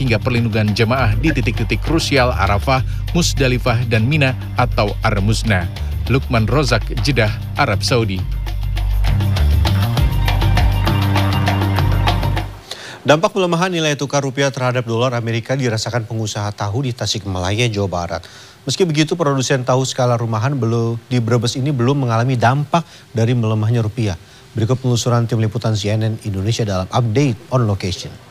hingga perlindungan jemaah di titik-titik krusial Arafah, Musdalifah, dan Mina atau Ar-Musna. Lukman Rozak, Jeddah, Arab Saudi. Dampak pelemahan nilai tukar rupiah terhadap dolar Amerika dirasakan pengusaha tahu di Tasikmalaya, Jawa Barat. Meski begitu, produsen tahu skala rumahan di Brebes ini belum mengalami dampak dari melemahnya rupiah. Berikut penelusuran tim liputan CNN Indonesia dalam Update on Location.